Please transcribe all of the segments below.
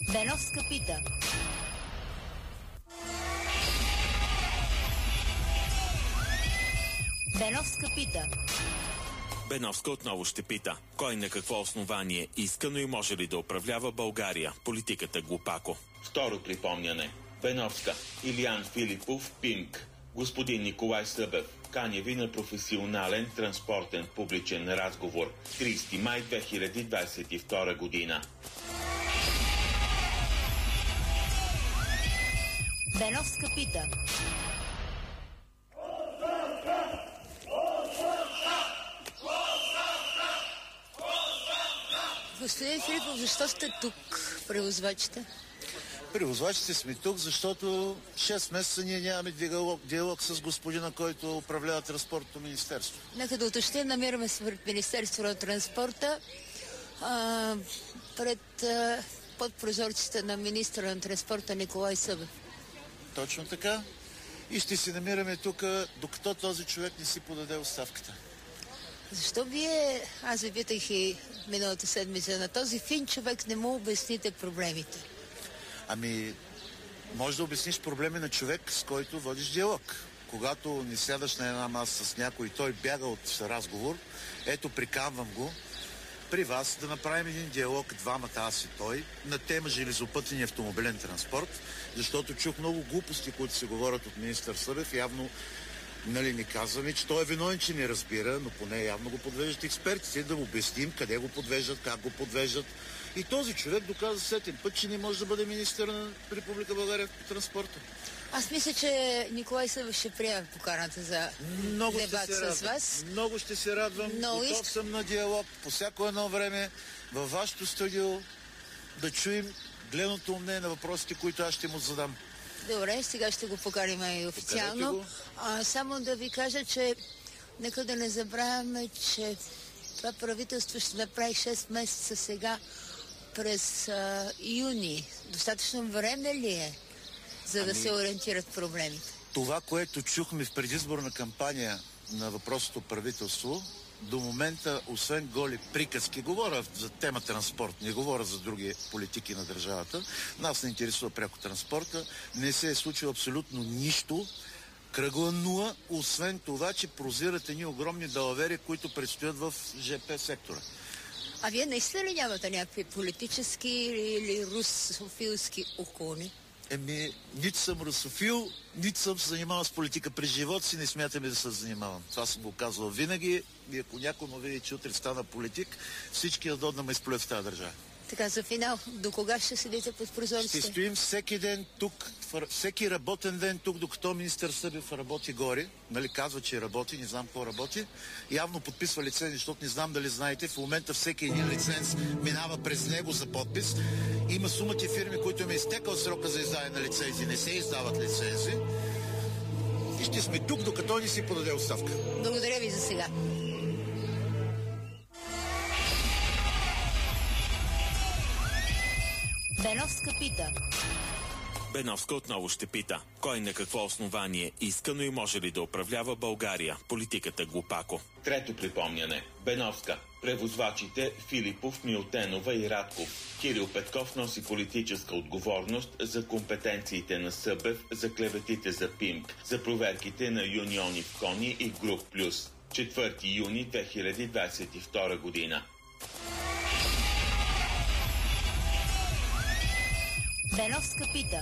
Беновска пита. Беновска пита. Беновска отново ще пита. Кой на какво основание иска, но и може ли да управлява България? Политиката глупако. Второ припомняне. Беновска. Илиян Филипов, ПИМК. Господин Николай Събев. Каня ви на професионален транспортен публичен разговор. 30 май 2022 година. Беновска пита. Господин Филипов, защо сте тук, превозвачите? Превозвачите сме тук, защото 6 месеца ние нямаме диалог с господина, който управлява транспортното министерство. Нека да уточним, намираме се пред Министерството на транспорта, под прозорците на министра на транспорта Николай Събев. Точно така. И ще се намираме тук, докато този човек не си подаде оставката. Защо аз ви питах и миналата седмица, на този фин човек не му обясните проблемите? Може да обясниш проблеми на човек, с който водиш диалог. Когато не сядаш на една маса с някой, той бяга от разговор, ето приканвам го при вас да направим един диалог, двамата аз и той, на тема железопътен и автомобилен транспорт, защото чух много глупости, които се говорят от министър Събев. Явно не казваме, че той е виновен, че не разбира, но поне явно го подвеждат експертите, да му обясним къде го подвеждат, как го подвеждат. И този човек доказа сетен път, че не може да бъде министър на Република България по транспорта. Аз мисля, че Николай Събев ще приеме поканата за дебат с вас. Много ще се радвам. Готов съм на диалог по всяко едно време във вашето студио да чуем гледното мнение на въпросите, които аз ще му задам. Добре, сега ще го поканим и официално. Само да ви кажа, че нека да не забравяме, че това правителство ще направи 6 месеца сега през юни. Достатъчно време ли е, за да се ориентират проблемите? Това, което чухме в предизборна кампания на въпросното правителство, до момента, освен голи приказки, говоря за тема транспорт, не говоря за други политики на държавата, нас не интересува пряко транспорта, не се е случило абсолютно нищо, кръгла нула, освен това, че прозират едни огромни далавери, които предстоят в ЖП сектора. А вие наистина ли нямате някакви политически или русофилски уклони? Нито съм русофил, нито съм се занимавал с политика през живота си, не смятаме да се занимавам. Това съм го казвал винаги и ако някой му види, че утре стана политик, всички да ме изплюят в тази държава. Така, за финал, до кога ще седите под прозорците? Ще стоим всеки ден тук, всеки работен ден тук, докато министър Събев работи горе. Казва, че работи, не знам какво работи. Явно подписва лицензи, защото не знам дали знаете, в момента всеки един лиценз минава през него за подпис. Има сумати фирми, които им е изтекал срока за издаване на лицензи, не се издават лицензи. И ще сме тук, докато ни си подаде оставка. Благодаря ви за сега. Беновска пита. Беновска отново ще пита. Кой на какво основание иска, но и може ли да управлява България? Политиката глупако. Трето припомняне. Беновска. Превозвачите Филипов, Милтенова и Радков. Кирил Петков носи политическа отговорност за компетенциите на Събев, за клеветите за ПИМК, за проверките на Юниони в Кони и Груп Плюс. 4 юни 2022 година. Беновска пита.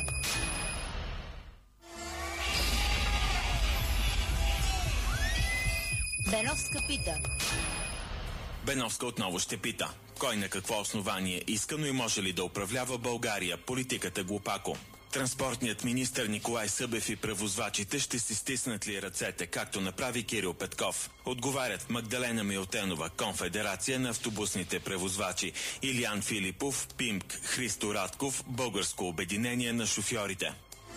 Беновска пита. Беновска отново ще пита. Кой на какво основание иска, но и може ли да управлява България? Политиката глупако. Транспортният министър Николай Събев и превозвачите ще си стиснат ли ръцете, както направи Кирил Петков? Отговарят Магдалена Милтенова, Конфедерация на автобусните превозвачи, Илиян Филипов, ПИМК, Христо Радков, Българско обединение на шофьорите.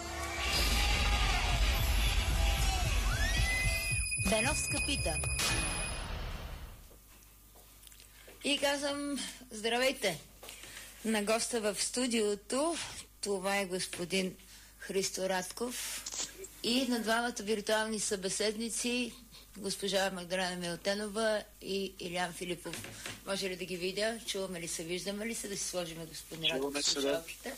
Беновска пита. И казвам, здравейте на госта в студиото. Това е господин Христо Радков и на двамата виртуални събеседници, госпожа Магдалена Милтенова и Илиян Филипов. Може ли да ги видя? Чуваме ли се? Виждаме ли се? Да си сложим господин Радков в слушалките.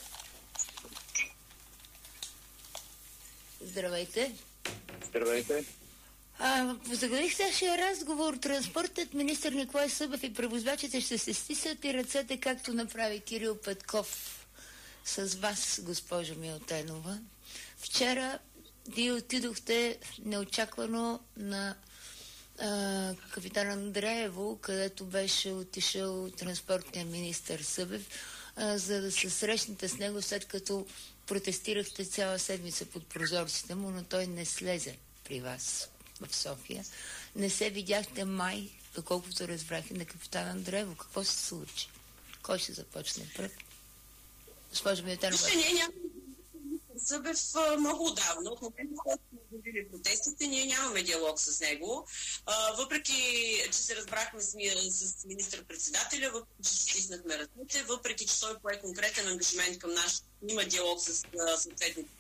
Здравейте. Здравейте. Заглавих нашия разговор. Транспортът, министър Николай Събев и превозвачите ще се стиснат и ръцете, както направи Кирил Петков с вас, госпожо Милтенова. Вчера вие отидохте неочаквано на капитан Андреево, където беше отишъл транспортния министър Събев, за да се срещнете с него, след като протестирахте цяла седмица под прозорците му, но той не слезе при вас в София. Не се видяхте май, доколкото разбрах и на капитан Андреево. Какво се случи? Кой ще започне пръв? Госпожа Милтенова. Събев много отдавна, от момента, в който сме обявили протестите, ние нямаме диалог с него. Въпреки, че се разбрахме с министър-председателя, въпреки, че стиснахме ръцете, въпреки, че той пое конкретен ангажимент към нас, има диалог с съответните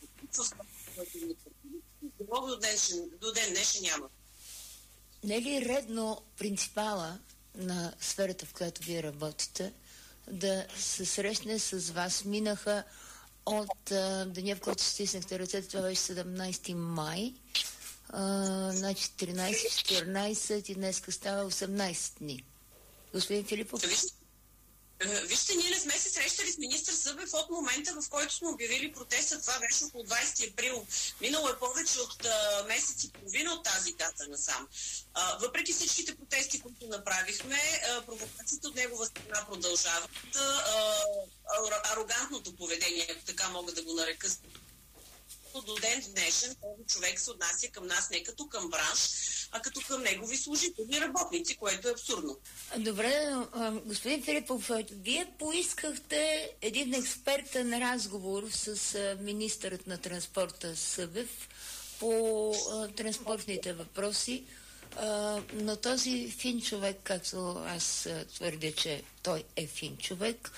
диалог до ден днешен няма. Не е ли редно принципала на сферата, в която вие работите, да се срещне с вас? Минаха от деня, в който стиснахте ръцете, това беше 17 май, значи 13-14 и днеска става 18 дни. Господин Филипов? Вижте, ние не сме се срещали с министър Събев от момента, в който сме обявили протеста. Това беше около 20 април. Минало е повече от месец и половина от тази дата насам. Въпреки всичките протести, които направихме, провокациите от негова страна продължават. Арогантното поведение, ако така мога да го нарека, до ден днешен този човек се отнася към нас не като към бранш, а като към негови служители и работници, което е абсурдно. Добре, господин Филипов, вие поискахте един експертен разговор с министърът на транспорта Събев по транспортните въпроси, но този фин човек, както аз твърдя, че той е фин човек,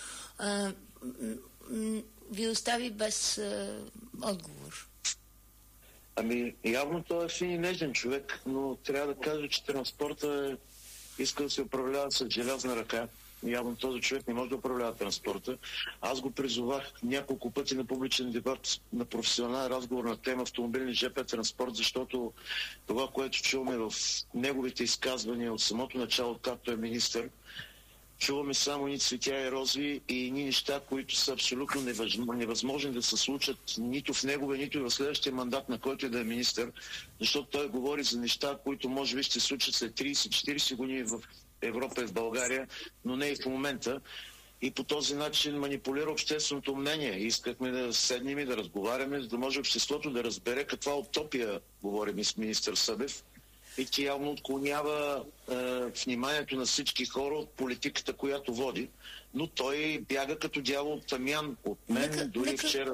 ви остави без отговор. Ами, явно той е фин и нежен човек, но трябва да кажа, че транспорта иска да се управлява с желязна ръка. Явно този човек не може да управлява транспорта. Аз го призовах няколко пъти на публичен дебат, на професионален разговор на тема автомобилни ЖП транспорт, защото това, което чуваме в неговите изказвания от самото начало, както е министър, чуваме само ни цветя и рози и ни неща, които са абсолютно невъзможни да се случат нито в неговия, нито и в следващия мандат, на който е да е министър, защото той говори за неща, които може би ще се случат след 30-40 години в Европа и в България, но не и в момента. И по този начин манипулира общественото мнение. Искахме да седнем и да разговаряме, за да може обществото да разбере каква утопия говорим с министър Събев. И че явно отклонява вниманието на всички хора от политиката, която води. Но той бяга като дявол тамян от мен, дори вчера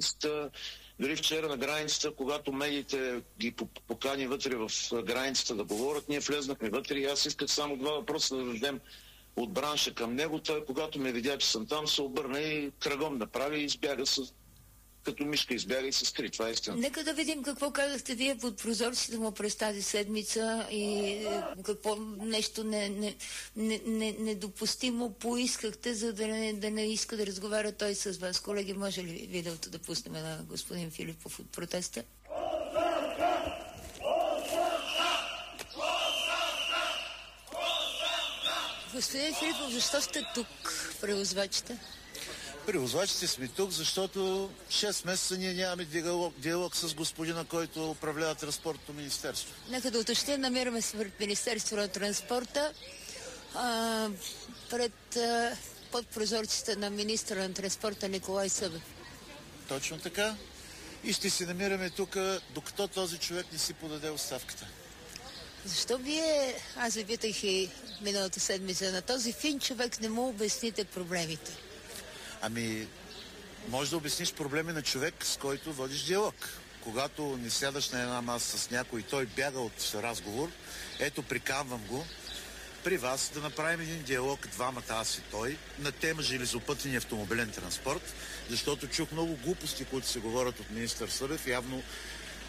на границата, когато медиите ги покани вътре в границата да говорят, ние влезнахме вътре и аз исках само два въпроса да дадем от бранша към него. Той, когато ме видя, че съм там, се обърна и кръгом направи и избяга като мишка избяга и се скри. Това е истина. Нека да видим какво казахте вие под прозорците му през тази седмица и какво нещо недопустимо поискахте, за да не иска да разговаря той с вас. Колеги, може ли видеото да пуснем на господин Филипов от протеста? Господин Филипов, защо сте тук, превозвачите? Превозвачите сме тук, защото 6 месеца ние нямаме диалог с господина, който управлява транспортното министерство. Нека да уточним, намираме се пред Министерство на транспорта, под прозорците на министъра на транспорта Николай Събев. Точно така. И ще се намираме тук, докато този човек не си подаде оставката. Защо вие, аз ви питах и миналата седмица, на този фин човек не му обясните проблемите? Ами, може да обясниш проблеми на човек, с който водиш диалог. Когато не сядаш на една маса с някой, той бяга от разговор, ето приканвам го при вас да направим един диалог, двамата, аз и той, на тема железопътен и автомобилен транспорт, защото чух много глупости, които се говорят от министър Събев. Явно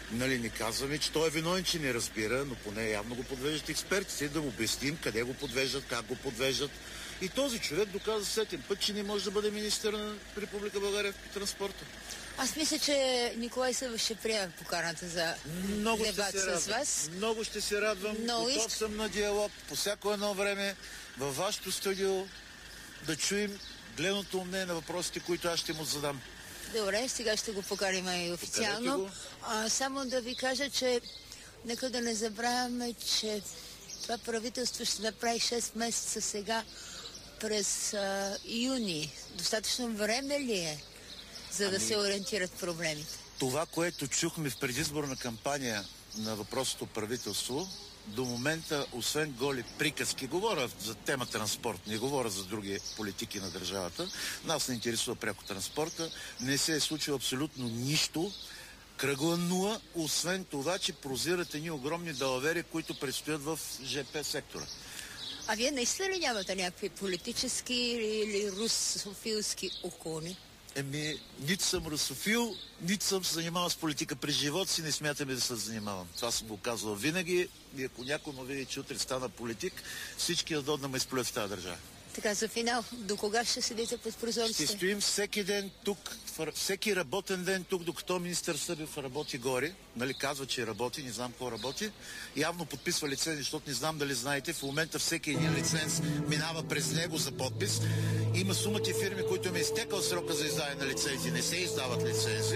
Нали, не казваме, че той е виновен, че не разбира, но поне явно го подвеждат експертите, да му обясним къде го подвеждат, как го подвеждат. И този човек доказа сетен път, че не може да бъде министър на Република България в транспорта. Аз мисля, че Николай Събев ще приеме поканата за дебат с вас. Много ще се радвам. Готов съм на диалог по всяко едно време във вашето студио да чуем гледното мнение на въпросите, които аз ще му задам. Добре, сега ще го поканим и официално. Само да ви кажа, че нека да не забравяме, че това правителство ще направи 6 месеца сега през юни. Достатъчно време ли е, за да се ориентират проблемите? Това, което чухме в предизборна кампания на въпросното правителство, до момента, освен голи приказки, говоря за тема транспорт, не говоря за други политики на държавата, нас не интересува пряко транспорта, не се е случило абсолютно нищо, кръгла нула, освен това, че прозират едни огромни далавери, които предстоят в ЖП сектора. А вие наистина ли нямате някакви политически или русофилски уклони? Нито съм русофил, нито съм се занимавал с политика през живота си, не смятаме да се занимавам. Това съм го казвал винаги и ако някой ме види, че утре стана политик, всички да ме изплюят в тази държава. Така, за финал, до кога ще седите под прозорците? Ще стоим всеки ден тук, всеки работен ден тук, докато министър Събев работи горе. Нали, казва, че работи, не знам какво работи. Явно подписва лиценз, защото не знам дали знаете. В момента всеки един лиценз минава през него за подпис. Има сумати фирми, които им е изтекал срока за издаване на лицензи. Не се издават лицензи.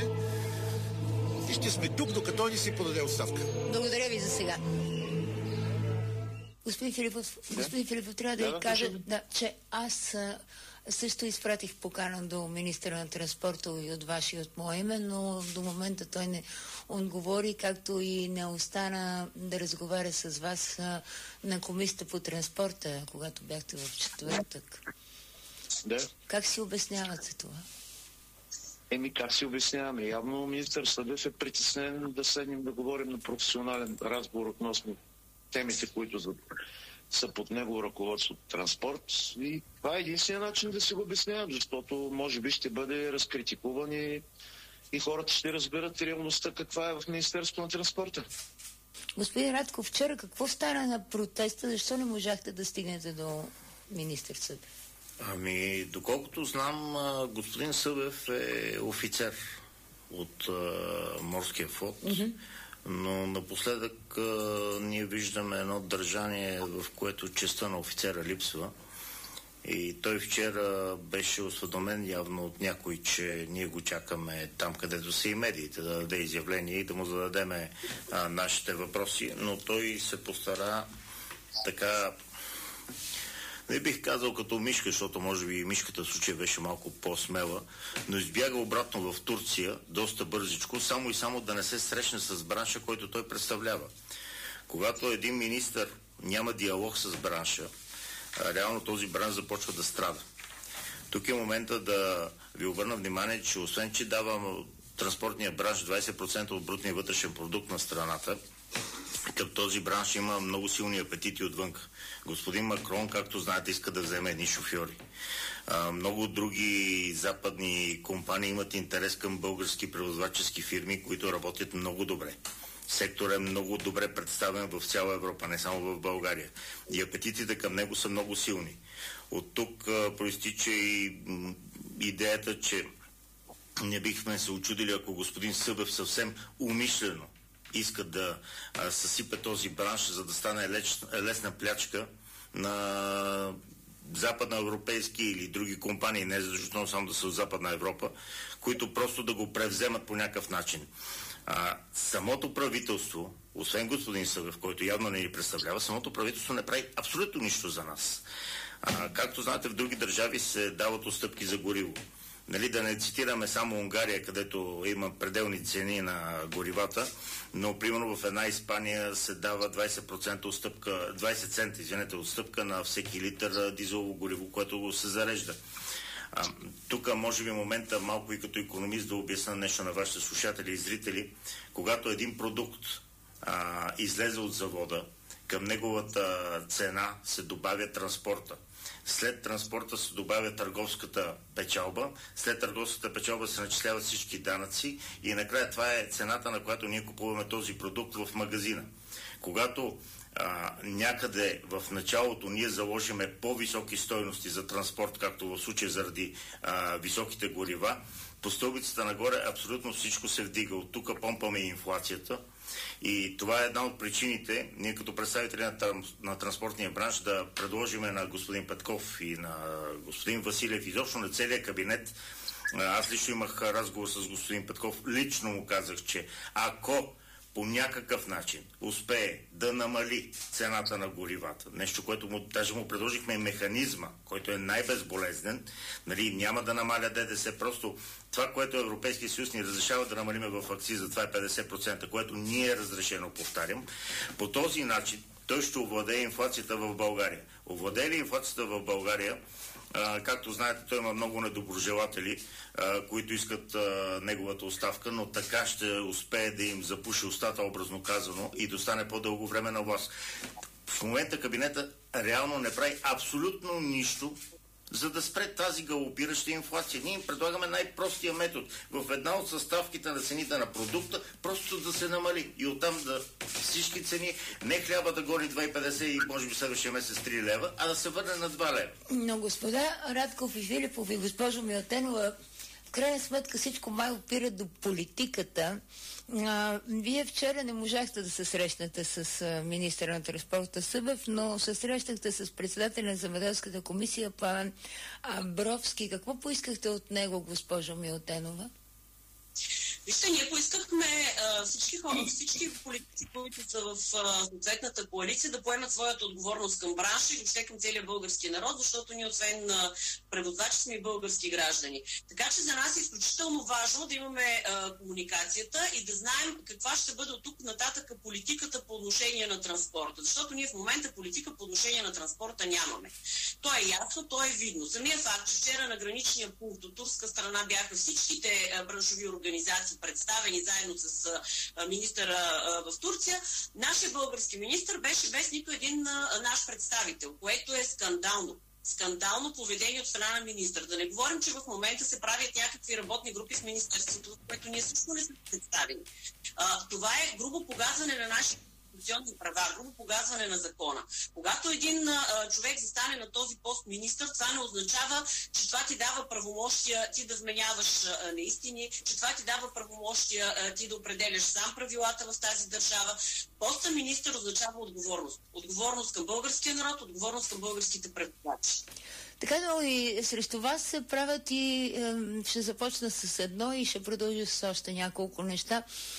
И ще сме тук, докато ни си подаде оставка. Благодаря ви за сега. Господин Филипов, трябва да ви кажа, че аз също изпратих покана до министъра на транспорта и от ваше и от мое име, но до момента той не отговори, както и не остана да разговаря с вас на комисията по транспорта, когато бяхте в четвъртък. Да. Как си обяснявате това? Как си обясняваме? Явно министър Събев е притеснен да седнем да говорим на професионален разговор относно темите, които са под негово ръководство транспорт. И това е единствения начин да си го обяснявам, защото може би ще бъде разкритикуван и хората ще разберат реалността каква е в Министерството на транспорта. Господин Радков, вчера какво стана на протеста? Защо не можахте да стигнете до министър Събев? Доколкото знам, господин Събев е офицер от морския флот. Но напоследък ние виждаме едно държание, в което честта на офицера липсва. И той вчера беше осведомен явно от някой, че ние го чакаме там, където са и медиите, да даде изявление и да му зададеме нашите въпроси. Но той се постара така, не бих казал като мишка, защото може би мишката в случая беше малко по-смела, но избяга обратно в Турция доста бързичко, само и само да не се срещне с бранша, който той представлява. Когато един министър няма диалог с бранша, реално този бранш започва да страда. Тук е момента да ви обърна внимание, че освен, че дава транспортния бранш 20% от брутния вътрешен продукт на страната, към този бранш има много силни апетити отвън. Господин Макрон, както знаете, иска да вземе едни шофьори. Много други западни компании имат интерес към български превозвачески фирми, които работят много добре. Секторът е много добре представен в цяла Европа, не само в България. И апетитите към него са много силни. От тук проистича и идеята, че не бихме се очудили, ако господин Събев съвсем умишлено иска да съсипе този бранш, за да стане лесна плячка на западноевропейски или други компании, не защото само да са от Западна Европа, които просто да го превземат по някакъв начин. Самото правителство, освен господин Събев, който явно не ни представлява, самото правителство не прави абсолютно нищо за нас. Както знаете, в други държави се дават отстъпки за гориво. Нали, да не цитираме само Унгария, където има пределни цени на горивата, но примерно в една Испания се дава 20% отстъпка, 20 цента, отстъпка на всеки литър дизелово гориво, което се зарежда. Тук може би момента малко и като икономист да обясня нещо на вашите слушатели и зрители. Когато един продукт излезе от завода към неговата цена се добавя транспорта. След транспорта се добавя търговската печалба, след търговската печалба се начисляват всички данъци и накрая това е цената, на която ние купуваме този продукт в магазина. Когато някъде в началото ние заложиме по-високи стойности за транспорт, както в случая заради високите горива, по стълбицата нагоре абсолютно всичко се вдига. От тук помпаме инфлацията. И това е една от причините, ние като представители на транспортния бранш да предложиме на господин Петков и на господин Василев, изобщо на целия кабинет. Аз лично имах разговор с господин Петков, лично му казах, че ако по някакъв начин успее да намали цената на горивата, нещо, което даже му предложихме механизма, който е най-безболезнен, нали, няма да намаля ДДС, просто това, което Европейския съюз ни разрешава да намалиме в акциза, това е 50%, което ни е разрешено, повтарям. По този начин той ще овладее инфлацията в България. Овладее ли инфлацията в България? Както знаете, той има много недоброжелатели, които искат неговата оставка, но така ще успее да им запуши устата, образно казано, и да остане по-дълго време на власт. В момента кабинета реално не прави абсолютно нищо, за да спре тази галопираща инфлация. Ние им предлагаме най-простия метод. В една от съставките на цените на продукта просто да се намали. И оттам да всички цени, не хляба да гони 2,50 и може би следващия месец 3 лева, а да се върне на 2 лева. Но господа Радков и Филипов и госпожо Милтенова, в крайна сметка всичко май опира до политиката. Вие вчера не можахте да се срещнете с министъра на транспорта Събев, но се срещахте с председателя на Земеделската комисия Павел Абровски. Какво поискахте от него, госпожо Милтенова? Вижте, ние поискахме всички хора, всички политици, които са в съответната коалиция, да поемат своята отговорност към бранша и въобще към целия български народ, защото ние освен превозвачи сме и български граждани. Така че за нас е изключително важно да имаме комуникацията и да знаем каква ще бъде от тук нататък политиката по отношение на транспорта. Защото ние в момента политика по отношение на транспорта нямаме. То е ясно, то е видно. Самия факт, че вчера на граничния пункт от турска страна бяха всичките браншови организации представени заедно с министъра в Турция, нашия български министър беше без нито един наш представител, което е скандално. Скандално поведение от страна на министър. Да не говорим, че в момента се правят някакви работни групи в министерството, в което ние също не сме представени. Това е грубо погазване на нашите конституционни права, грубо погазване на закона. Когато един човек застане на този пост министър, това не означава, че това ти дава правомощия ти да вменяваш неистини, че това ти дава правомощия ти да определяш сам правилата в тази държава. Поста министър означава отговорност. Отговорност към българския народ, отговорност към българските преводачи. Така, но и срещу вас се правят и ще започна с едно и ще продължа с още няколко неща.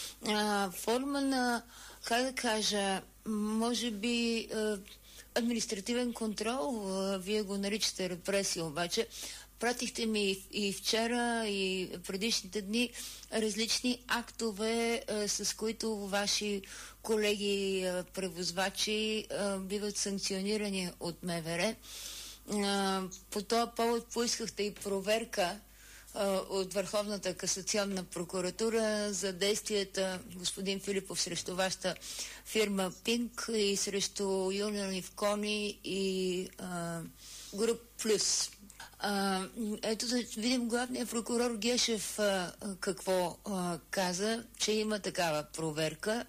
Форма на, как да кажа, може би административен контрол, вие го наричате репресия, обаче пратихте ми и вчера, и предишните дни различни актове, с които ваши колеги превозвачи биват санкционирани от МВР. По този повод поискахте и проверка от Върховната касационна прокуратура за действията господин Филипов срещу вашата фирма Пинк и срещу Union of Кони и Груп Плюс. Ето да видим главният прокурор Гешев какво каза, че има такава проверка,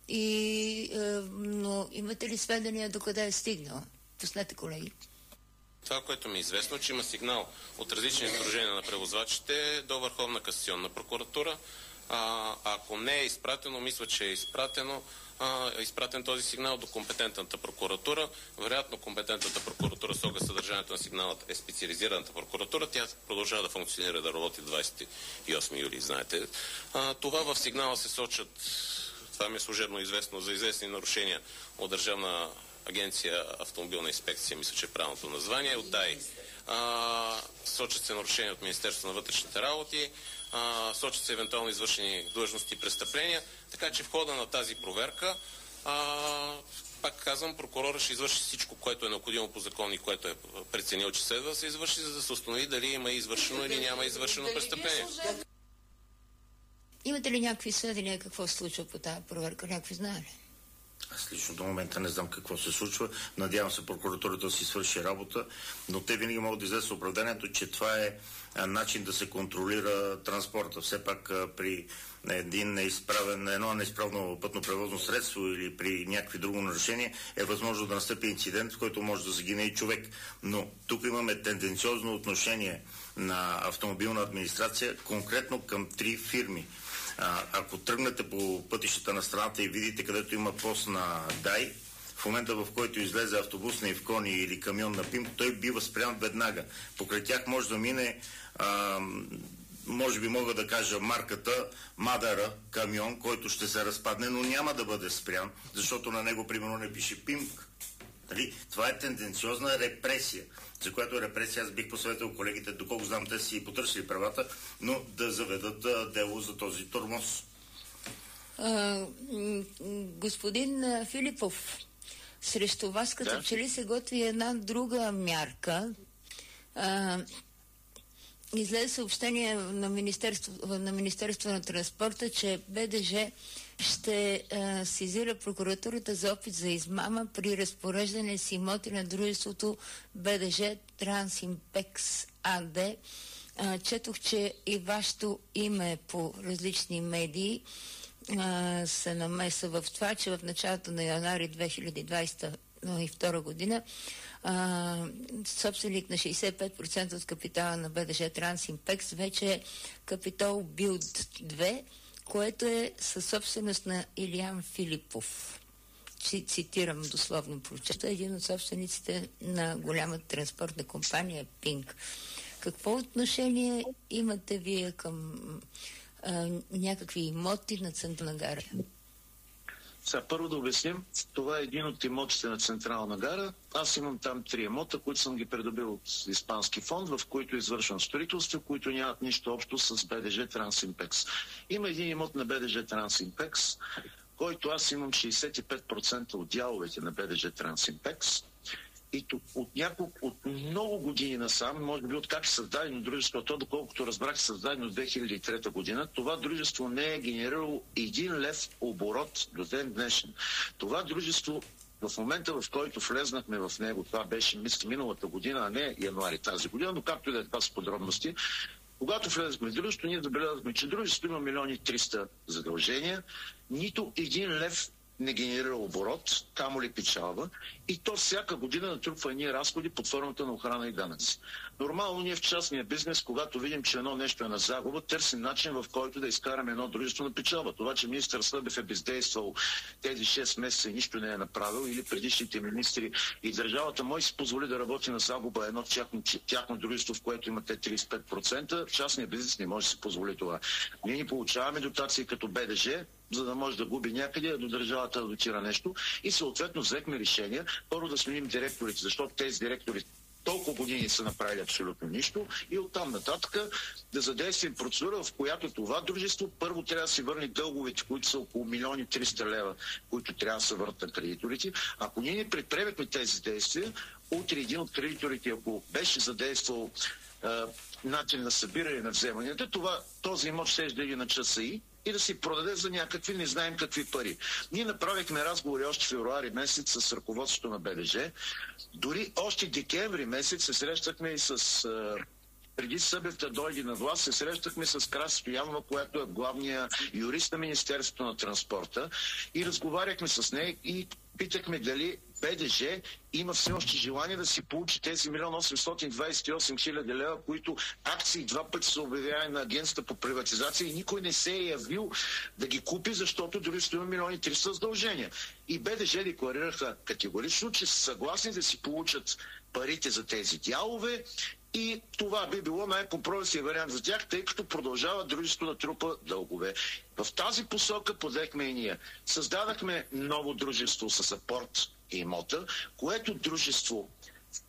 но имате ли сведения докъде е стигнала? Пуснете, колеги. Това, което ми е известно, че има сигнал от различни сдружения на превозвачите до Върховна касационна прокуратура. Ако не е изпратено, мисля, че е изпратен този сигнал до компетентната прокуратура. Вероятно компетентната прокуратура с оглед съдържанието на сигналът е специализираната прокуратура. Тя продължава да функционира, да работи 28 юли, знаете. Това в сигнала се сочат, това ми е служебно известно, за известни нарушения от Държавна агенция Автомобилна инспекция, мисля, че е правилното название, от ДАИ. Сочат се нарушения от Министерството на вътрешните работи, сочат се евентуално извършени длъжности и престъпления, така че в хода на тази проверка, пак казвам, прокурора ще извърши всичко, което е необходимо по закон и което е преценил, че следва да се извърши, за да се установи дали има извършено или няма извършено престъпление. Имате ли някакви сведения какво се случва по тази проверка? Някакви знае ли? Аз лично до момента не знам какво се случва. Надявам се прокуратурата да си свърши работа, но те винаги могат да излезат с оправданието, че това е начин да се контролира транспорта. Все пак при едно неизправно пътно превозно средство или при някакви друго нарушение е възможно да настъпи инцидент, в който може да загине и човек. Но тук имаме тенденциозно отношение на автомобилна администрация конкретно към 3 фирми. Ако тръгнете по пътищата на страната и видите където има пост на ДАИ, в момента в който излезе автобус на Ивкони или камион на ПИМ, той бива спрян веднага. Покрай тях може да мине, може би мога да кажа марката Мадара камион, който ще се разпадне, но няма да бъде спрян, защото на него примерно не пише ПИМК. Нали? Това е тенденциозна репресия, за която репресия аз бих посъветвал колегите, доколко знам, те си потърсили правата, но да заведат дело за този тормоз. Господин Филипов, срещу вас като че ли се готви една друга мярка. Излезе съобщение на Министерство на транспорта, че БДЖ ще сезира прокуратурата за опит за измама при разпореждане с имоти на дружеството БДЖ Трансимпекс АД. Четох, че и вашето име по различни медии се намеса в това, че в началото на януари 2022 година собственик на 65% от капитала на БДЖ Трансимпекс вече е Капитол Билд 2, което е със собственост на Илиян Филипов. Цитирам дословно прочета, един от собствениците на голямата транспортна компания Пинк. Какво отношение имате вие към някакви имоти на Централна гара? Сега първо да обясним, това е един от имотите на Централна гара. Аз имам там 3 имота, които съм ги придобил от испански фонд, в които извършвам строителство, които нямат нищо общо с БДЖ Трансимпекс. Има един имот на БДЖ Трансимпекс, който аз имам 65% от дяловете на БДЖ Трансимпекс. И от много години насам, може би от как е създадено дружеството, доколкото разбрах, е създадено 2003 година, това дружество не е генерирало 1 лев оборот до ден днешен. Това дружество в момента, в който влезнахме в него, това беше миналата година, а не януари тази година, но както и да е това с подробности, когато влезахме в дружеството, ние забелязахме, че дружеството има 1 300 000 задължения, нито 1 лев не генерира оборот, камо ли печалба, и то всяка година натрупва едни разходи под формата на охрана и данъци. Нормално ние в частния бизнес, когато видим, че едно нещо е на загуба, търсим начин, в който да изкараме едно дружество на печалба. Това, че министър Събев е бездействал тези 6 месеца и нищо не е направил, или предишните министри и държавата може си позволи да работи на загуба едно тяхно дружество, в което имате 35%, в частния бизнес не може да си позволи това. Ние ни получаваме дотации като БДЖ, за да може да губи някъде, до държавата да дотира нещо. И съответно взехме решение първо да сменим директорите, защото тези директори толкова години са направили абсолютно нищо, и оттам нататък да задействим процедура, в която това дружество първо трябва да си върне дълговете, които са около 1 300 000 лева, които трябва да се върнат на кредиторите. Ако ние не предприемехме тези действия, утре един от кредиторите, ако беше задействал начин на събиране на вземанията, този имот ще да ги на ЧСИ и да си продаде за някакви, не знаем какви пари. Ние направихме разговори още февруари месец с ръководството на БДЖ. Дори още декември месец се срещахме и с... преди Събев да дойде на власт, се срещахме с Краси Стоянова, която е главният юрист на Министерството на транспорта, и разговаряхме с нея и питахме дали БДЖ има все още желание да си получи тези 1 828 000 лева, които акции 2 пъти са обявявани на агенцията по приватизация, и никой не се е явил да ги купи, защото дори стои 1 300 000 задължения. И БДЖ декларираха категорично, че са съгласни да си получат парите за тези дялове, и това би било най-компромисният вариант за тях, тъй като продължава дружеството да трупа дългове. В тази посока подехме и ние. Създадахме ново дружество с апорт и имота, което дружество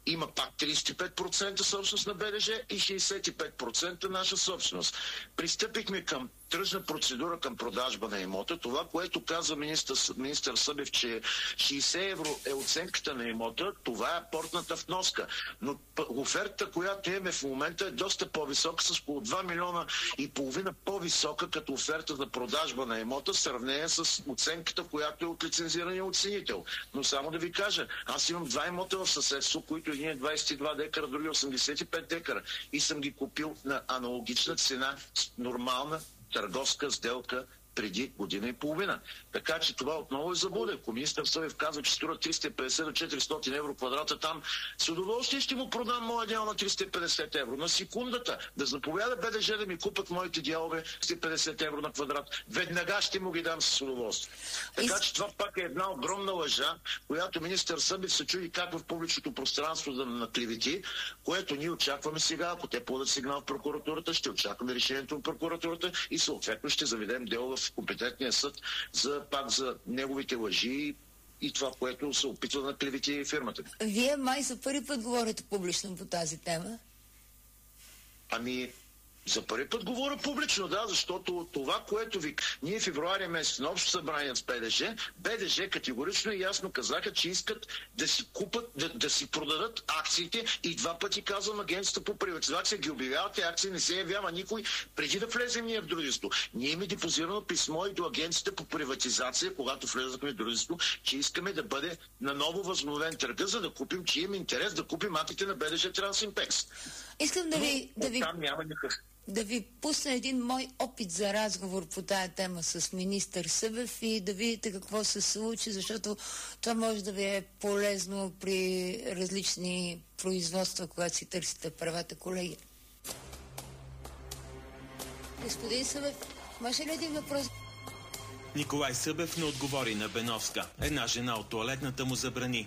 има пак 35% собственост на БДЖ и 65% наша собственост. Пристъпихме към тръжна процедура към продажба на имота. Това, което каза министър Събев, че 60 евро е оценката на имота, това е портната вноска. Но офертата, която имаме в момента, е доста по-висока, с около 2 милиона и половина по-висока като оферта за продажба на имота, в сравнение с оценката, която е от лицензирания оценител. Но само да ви кажа, аз имам 2 имота в съседство, които един е 22 декара, други 85 декара. И съм ги купил на аналогична цена, нормална търговска сделка преди година и половина. Така че това отново е заблуда. Ако министър Събев казва, че струва 350 до 400 евро квадрата там, с удоволствие ще му продам моя дял на 350 евро. На секундата да заповяда БДЖ да ми купат моите дялове 350 евро на квадрат. Веднага ще му ги дам с удоволствие. Така че това пак е една огромна лъжа, която министър Събев се чуди как в публичното пространство да наклевети, което ние очакваме сега. Ако те подадат сигнал в прокуратурата, ще очакваме решението на прокуратурата и съответно ще заведем дело в компетентния съд за неговите лъжи и това, което се опитва да клевети фирмата. Вие май за първи път говорите публично по тази тема? Ами, за първи път говоря публично, да, защото това, което ние в февруари месец на общо събрание с БДЖ категорично и ясно казаха, че искат да си купат, да си продадат акциите и 2 пъти казвам, агенцията по приватизация ги обявяват, тези акции не се явява никой преди да влезем ние в дружество. Ние имаме депозирано писмо и до агенцията по приватизация, когато влезахме в дружество, че искаме да бъде наново възобновен търга, за да купим, че имаме интерес да купим акциите на БДЖ Трансимпекс. Искам да ви пусна един мой опит за разговор по тая тема с министър Събев и да видите какво се случи, защото това може да ви е полезно при различни производства, когато си търсите правата, колеги. Господин Събев, може ли един въпрос? Николай Събев не отговори на Беновска. Една жена от тоалетната му забрани.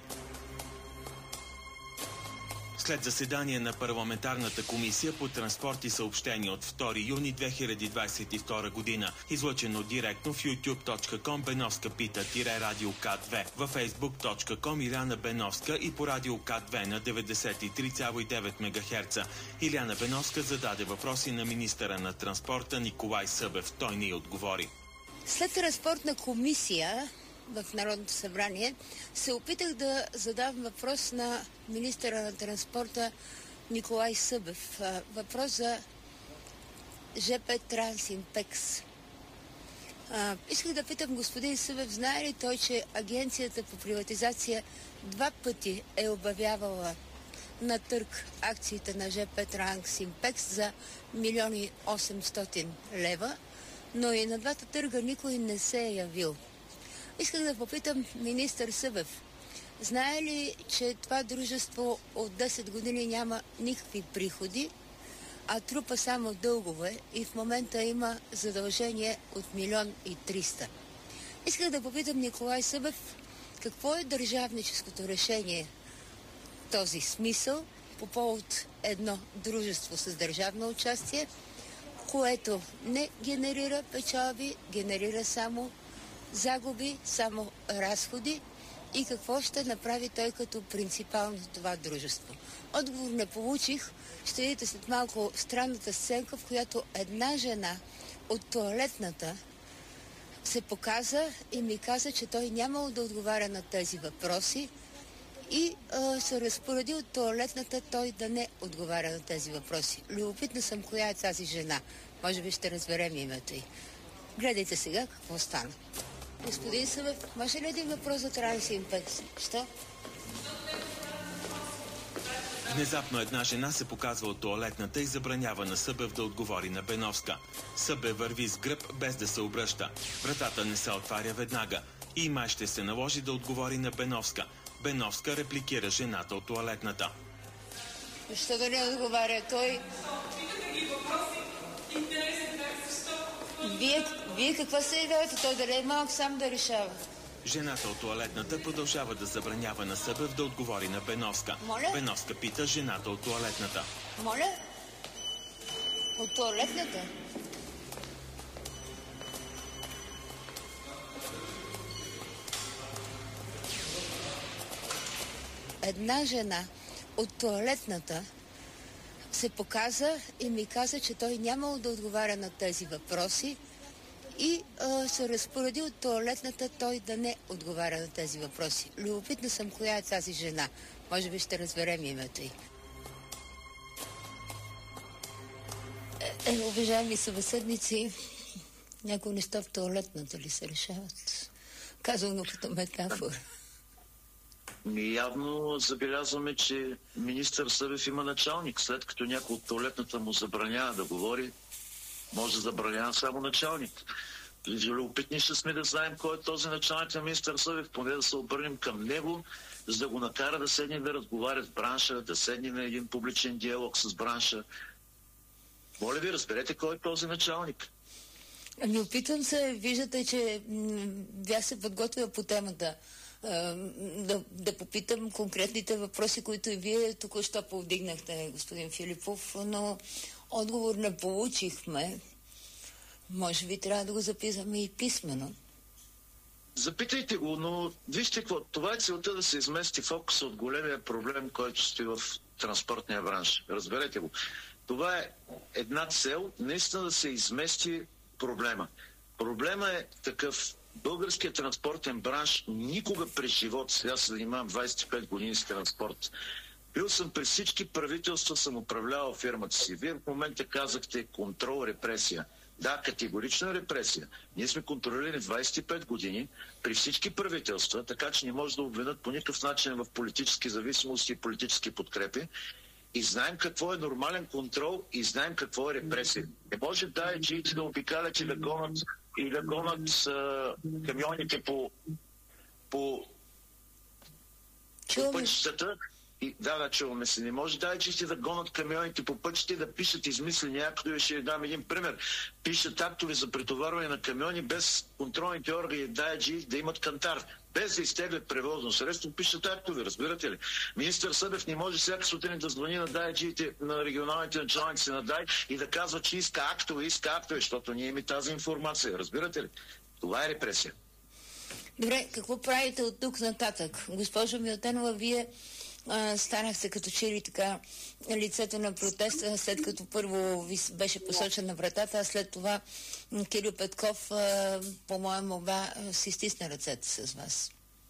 След заседание на парламентарната комисия по транспорт и съобщения от 2 юни 2022 година, излъчено директно в youtube.com Беновска пита-радио К2, във facebook.com Иляна Беновска и по радио К2 на 93,9 МГц. Иляна Беновска зададе въпроси на министъра на транспорта Николай Събев. Той не й отговори. След транспортна комисия в Народното събрание се опитах да задам въпрос на министъра на транспорта Николай Събев. Въпрос за ЖП Трансимпекс. Исках да питам господин Събев, знае ли той, че агенцията по приватизация 2 пъти е обявявала на търг акциите на ЖП Трансимпекс за 1 800 000 лева, но и на 2 търга никой не се е явил. Исках да попитам министър Събев, знае ли, че това дружество от 10 години няма никакви приходи, а трупа само дългове и в момента има задължение от 1 300 000. Исках да попитам Николай Събев, какво е държавническото решение в този смисъл по повод едно дружество с държавно участие, което не генерира печалби, генерира само загуби, само разходи и какво ще направи той като принципал на това дружество. Отговор не получих. Ще видите след малко странната сценка, в която една жена от тоалетната се показа и ми каза, че той нямало да отговаря на тези въпроси и се разпореди от тоалетната той да не отговаря на тези въпроси. Любопитна съм коя е тази жена. Може би ще разберем името й. Гледайте сега какво стана. Господин Събев, може ли един въпрос за Трансимпекс? Що? Внезапно една жена се показва от тоалетната и забранява на Събев да отговори на Беновска. Събев върви с гръб без да се обръща. Вратата не се отваря веднага. И май ще се наложи да отговори на Беновска. Беновска репликира жената от тоалетната. Защо да не отговаря той? Вие каква се идеята? Той да не е малък сам да решава. Жената от тоалетната продължава да забранява на Събев да отговори на Беновска. Моля? Беновска пита жената от тоалетната. Моля? От тоалетната? Една жена от тоалетната се показа и ми каза, че той нямал да отговаря на тези въпроси и се разпореди от тоалетната той да не отговаря на тези въпроси. Любопитна съм коя е тази жена. Може би ще разберем името й. Уважаеми събеседници, някои неща в тоалетната ли се решават? Казано като метафора. Явно забелязваме, че министър Събев има началник. След като някой от тоалетната му забранява да говори, може да забранява само началник. Любопитни ще сме да знаем кой е този началник на министър Събев, поне да се обърнем към него, за да го накара да седне да разговаря с бранша, да седне на един публичен диалог с бранша. Моля ви, разберете кой е този началник. Ами опитвам се, виждате, че бях се подготвила по темата. Да попитам конкретните въпроси, които и вие току-що повдигнахте, господин Филипов, но отговор не получихме. Може би трябва да го записаме и писмено. Запитайте го, но вижте какво. Това е целта да се измести фокус от големия проблем, който стои в транспортния бранш. Разберете го. Това е една цел, наистина да се измести проблема. Проблема е такъв. Българският транспортен бранш никога през живота, сега се занимавам 25 години с транспорт. Бил съм през всички правителства, съм управлявал фирмата си. Вие в момента казахте контрол, репресия. Да, категорична репресия. Ние сме контролирани 25 години при всички правителства, така че не може да обвинят по никакъв начин в политически зависимости и политически подкрепи. И знаем какво е нормален контрол и знаем какво е репресия. Не може да обикалят и да гонят камионите по пътищата. Да, чуваме се. Не може да гонят камионите по пътища и да пишат измислени актове. Ще дам един пример. Пишат актове за претоварване на камиони без контролните органи да имат кантар. Без да изтеглят превозно средство, пишат актове, разбирате ли? Министър Събев не може всяка сутрин да звъни на ДАИ-джиите, на регионалните началници на ДАИ и да казва, че иска актове, защото ние имаме тази информация, разбирате ли? Това е репресия. Добре, какво правите от тук нататък? Госпожо Милтенова, вие станахте като че ли така лицето на протеста, след като първо ви беше посочена вратата, а след това Кирил Петков, по моя молба, си стисна ръцете с вас.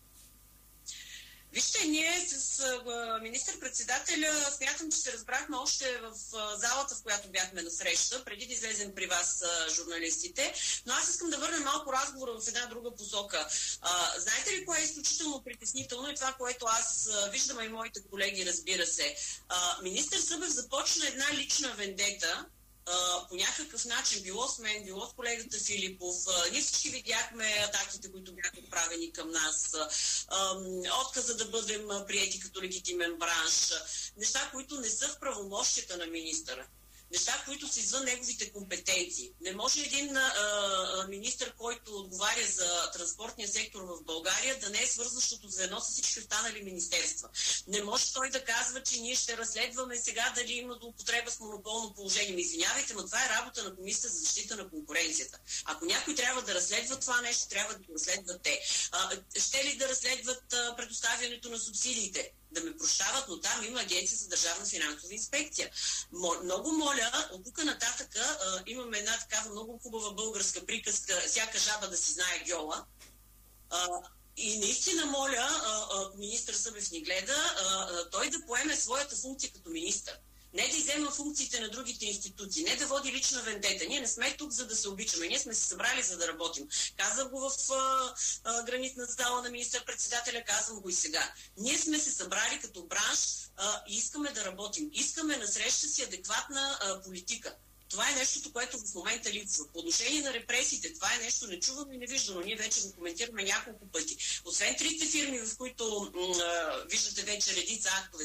Вижте, ние с министър-председателя смятам, че се разбрахме още в залата, в която бяхме на среща, преди да излезем при вас журналистите, но аз искам да върна малко разговора в една друга посока. Знаете ли кое е изключително притеснително и това, което аз виждам и моите колеги, разбира се? Министър Събев започна една лична вендета, по някакъв начин, било с мен, било с колегата Филипов. Ние всички видяхме атаките, които бяха правени към нас, отказа да бъдем приети като легитимен бранш, неща, които не са в правомощията на министъра. Неща, които са извън неговите компетенции. Не може един министър, който отговаря за транспортния сектор в България, да не е свързващото звено с всички останали министерства. Не може той да казва, че ние ще разследваме сега дали има злоупотреба с монополно положение. Извинявайте, но това е работа на Комисията за защита на конкуренцията. Ако някой трябва да разследва това нещо, трябва да го разследват те. Ще ли да разследват предоставянето на субсидиите? Да ме прощават, но там има Агенция за държавна финансова инспекция. Много моля, от тук нататъка имаме една такава много хубава българска приказка, всяка жаба да си знае гьола. И наистина моля, министър Събев ни гледа, той да поеме своята функция като министър. Не да иззема функциите на другите институции, не да води лична вендета. Ние не сме тук, за да се обичаме. Ние сме се събрали, за да работим. Казах го в гранитна зала на министър-председателя, казвам го и сега. Ние сме се събрали като бранш и искаме да работим. Искаме на среща си адекватна политика. Това е нещото, което в момента липсва. По отношение на репресиите, това е нещо нечувано и невиждано. Ние вече го коментираме няколко пъти. Освен трите фирми, в които виждате вече редица актове